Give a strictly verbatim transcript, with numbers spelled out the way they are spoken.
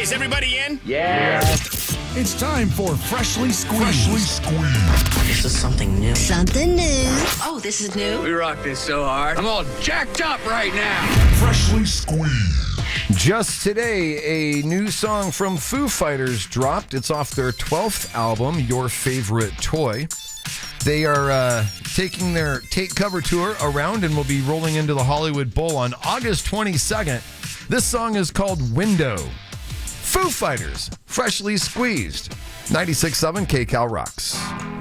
Is everybody in? Yeah. It's time for Freshly Squeezed. Freshly Squeezed. This is something new. Something new. Oh, this is new? We rock this so hard. I'm all jacked up right now. Freshly Squeezed. Just today, a new song from Foo Fighters dropped. It's off their twelfth album, Your Favorite Toy. They are uh, taking their Take Cover tour around and will be rolling into the Hollywood Bowl on August twenty-second. This song is called Window. Foo Fighters, Freshly Squeezed. ninety-six point seven K Cal Rocks.